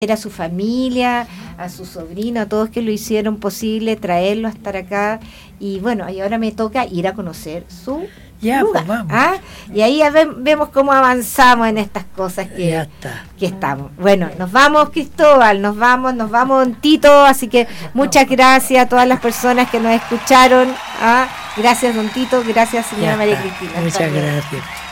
a su familia, a su sobrino, a todos que lo hicieron posible, traerlo a estar acá. Y bueno, y ahora me toca ir a conocer su lugar. Pues vamos. Y ahí vemos cómo avanzamos en estas cosas que estamos. Bueno, nos vamos, Cristóbal, nos vamos, don Tito. Así que muchas gracias a todas las personas que nos escucharon. Gracias, don Tito, gracias, señora María Cristina. Muchas gracias.